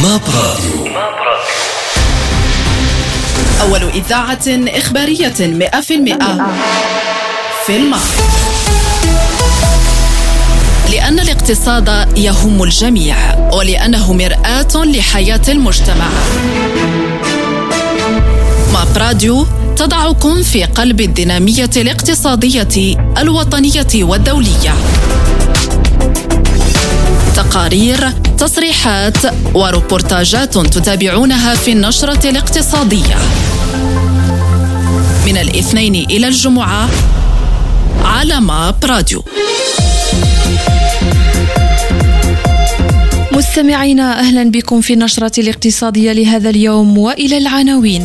ماب راديو. أول إذاعة إخبارية 100% في المغرب، لأن الاقتصاد يهم الجميع ولأنه مرآة لحياة المجتمع. ماب راديو تضعكم في قلب الدينامية الاقتصادية الوطنية والدولية. تقارير، تصريحات وروبورتاجات تتابعونها في النشرة الاقتصادية من الاثنين إلى الجمعة على ماب راديو. مستمعينا، أهلا بكم في النشرة الاقتصادية لهذا اليوم، وإلى العناوين.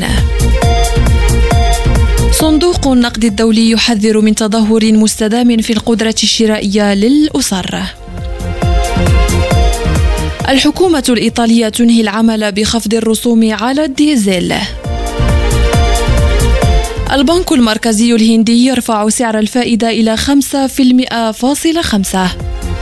صندوق النقد الدولي يحذر من تدهور مستدام في القدرة الشرائية للأسر. الحكومة الإيطالية تنهي العمل بخفض الرسوم على الديزل. البنك المركزي الهندي يرفع سعر الفائدة إلى 5.5%.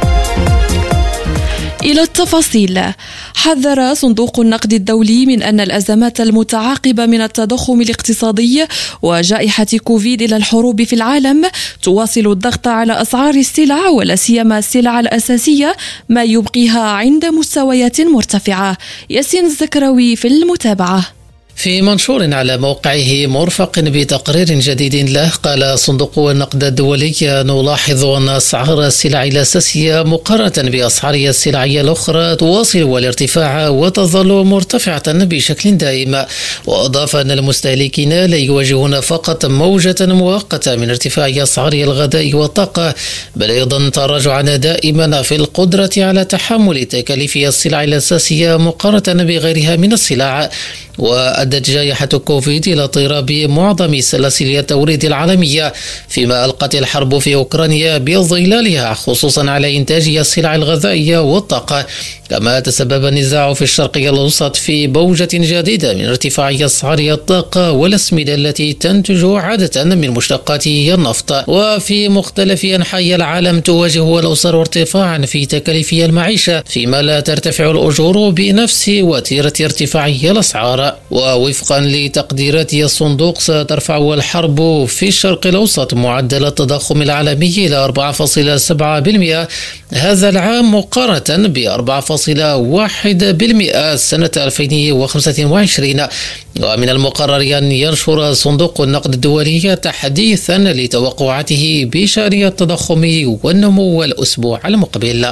إلى التفاصيل. حذر صندوق النقد الدولي من أن الأزمات المتعاقبة من التضخم الاقتصادي وجائحة كوفيد إلى الحروب في العالم تواصل الضغط على أسعار السلع، ولا سيما السلع الأساسية، ما يبقيها عند مستويات مرتفعة. ياسين الزكراوي في المتابعة. في منشور على موقعه مرفق بتقرير جديد له، قال صندوق النقد الدولي: نلاحظ أن أسعار السلع الأساسية مقارنة بأسعار السلع الأخرى تواصل الارتفاع وتظل مرتفعة بشكل دائم. وأضاف أن المستهلكين لا يواجهون فقط موجة مؤقتة من ارتفاع أسعار الغذاء والطاقة، بل أيضا تراجعا دائما في القدرة على تحمل تكاليف السلع الأساسية مقارنة بغيرها من السلع. وأدت جائحة كوفيد إلى اضطراب معظم سلاسل التوريد العالمية، فيما ألقت الحرب في أوكرانيا بظلالها خصوصا على إنتاج السلع الغذائية والطاقة. كما تسبب النزاع في الشرق الأوسط في موجة جديدة من ارتفاع أسعار الطاقة والأسمدة التي تنتج عادة من مشتقات النفط. وفي مختلف أنحاء العالم تواجه الأسر ارتفاعا في تكاليف المعيشة، فيما لا ترتفع الأجور بنفس وتيرة ارتفاع الأسعار. ووفقا لتقديرات الصندوق، سترفع الحرب في الشرق الأوسط معدل التضخم العالمي إلى 4.7% هذا العام، مقارنة ب 4.1% سنة 2025. ومن المقرر أن ينشر صندوق النقد الدولي تحديثا لتوقعاته بشأن التضخم والنمو الأسبوع المقبل.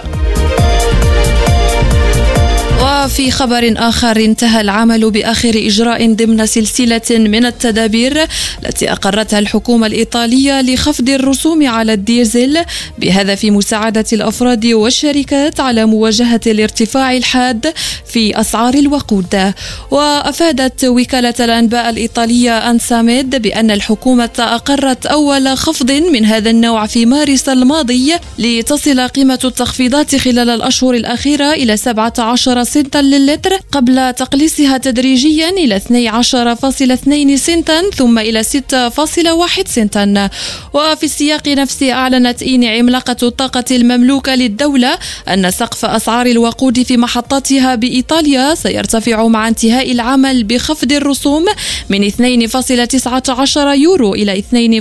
وفي خبر آخر، انتهى العمل بآخر إجراء ضمن سلسلة من التدابير التي أقرتها الحكومة الإيطالية لخفض الرسوم على الديزل، بهدف مساعدة الأفراد والشركات على مواجهة الارتفاع الحاد في أسعار الوقود. وأفادت وكالة الأنباء الإيطالية أنساميد بأن الحكومة أقرت أول خفض من هذا النوع في مارس الماضي، لتصل قيمة التخفيضات خلال الأشهر الأخيرة إلى 17 سنتا للتر، قبل تقليصها تدريجيا إلى 12.2 سنتا ثم إلى 6.1 سنتا. وفي السياق نفسه، أعلنت إيني عملاقة الطاقة المملوكة للدولة أن سقف أسعار الوقود في محطاتها بإيطاليا سيرتفع مع انتهاء العمل بخفض الرسوم من 2.19 يورو إلى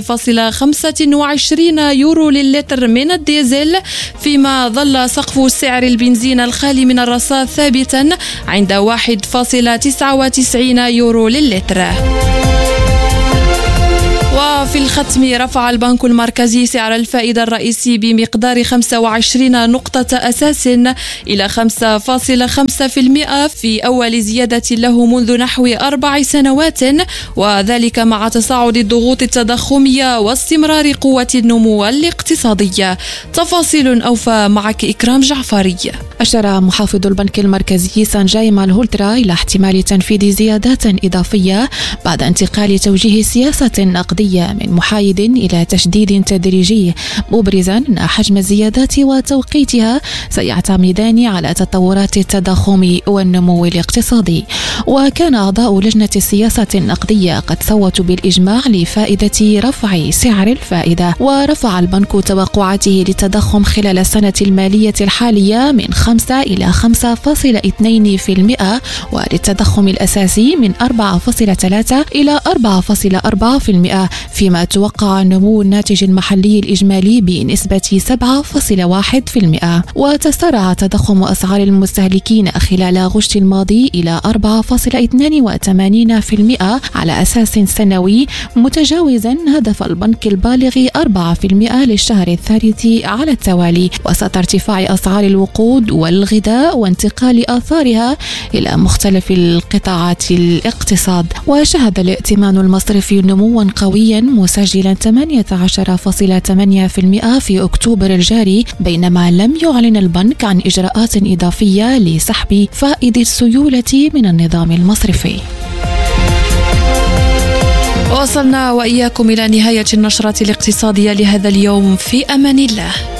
2.25 يورو للتر من الديزل، فيما ظل سقف سعر البنزين الخالي من الرصاص ثابتا عند 1.99 يورو للتر. وفي الختم، رفع البنك المركزي سعر الفائدة الرئيسي بمقدار 25 نقطة أساس إلى 5.5% في أول زيادة له منذ نحو 4 سنوات، وذلك مع تصاعد الضغوط التضخمية واستمرار قوة النمو الاقتصادية. تفاصيل أوفى معك إكرام جعفري. أشار محافظ البنك المركزي سانجاي مالهولترا إلى احتمال تنفيذ زيادات إضافية بعد انتقال توجيه السياسة النقدية من محايد إلى تشديد تدريجي، مبرزا أن حجم الزيادات وتوقيتها سيعتمدان على تطورات التضخم والنمو الاقتصادي. وكان أعضاء لجنة السياسة النقدية قد صوتوا بالإجماع لفائدة رفع سعر الفائدة، ورفع البنك توقعاته للتضخم خلال السنة المالية الحالية من 5 إلى 5.2%، وللتضخم الأساسي من 4.3 إلى 4.4%، فيما توقع نمو الناتج المحلي الإجمالي بنسبة 7.1%. وتسارع تضخم أسعار المستهلكين خلال أغسطس الماضي إلى 4.82% على أساس سنوي، متجاوزا هدف البنك البالغ 4% للشهر الثالث على التوالي، وسط ارتفاع أسعار الوقود والغذاء وانتقال آثارها إلى مختلف القطاعات الاقتصاد. وشهد الائتمان المصرفي نموا قويا مسجلا 18.8% في أكتوبر الجاري، بينما لم يعلن البنك عن إجراءات إضافية لسحب فائض السيولة من النظام المصرفي. وصلنا وإياكم إلى نهاية النشرة الاقتصادية لهذا اليوم، في أمان الله.